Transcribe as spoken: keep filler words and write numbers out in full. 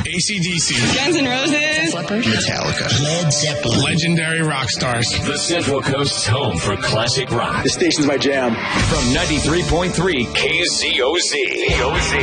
A C D C. Guns N' Roses. Metallica. Led Zeppelin. Legendary rock stars. The Central Coast's home for classic rock. This station's my jam. From ninety-three point three K Z O Z.